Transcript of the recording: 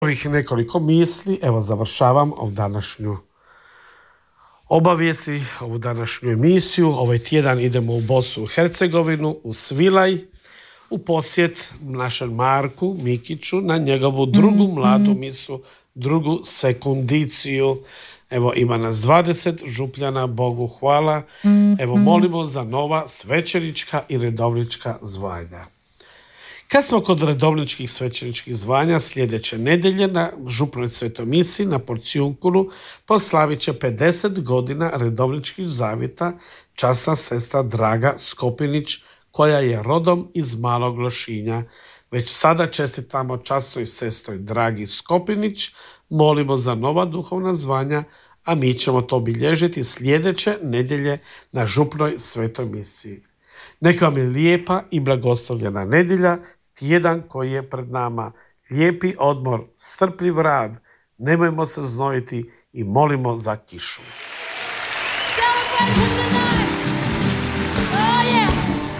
Ovih nekoliko misli, evo završavam ovu današnju obavijesti, ovu današnju emisiju. Ovaj tjedan idemo u Bosnu i Hercegovinu, u Svilaj, u posjet našem Marku Mikiću na njegovu drugu mladu misu, drugu sekundiciju. Evo ima nas 20 župljana, Bogu hvala. Evo molimo za nova svećenička i redovnička zvanja. Kad smo kod redovničkih svećeničkih zvanja, sljedeće nedjelje na župnoj svetoj misi na Porcijunkulu proslavit će 50 godina redovničkih zavjeta časna sestra Draga Skopinić, koja je rodom iz Malog Lošinja. Već sada čestitamo časnoj sestri Dragi Skopinić, molimo za nova duhovna zvanja, a mi ćemo to obilježiti sljedeće nedjelje na župnoj svetoj misiji. Neka vam je lijepa i blagoslovljena nedjelja, tjedan koji je pred nama. Lijepi odmor, strpljiv rad, nemojmo se znojiti i molimo za kišu. Celebrate the night.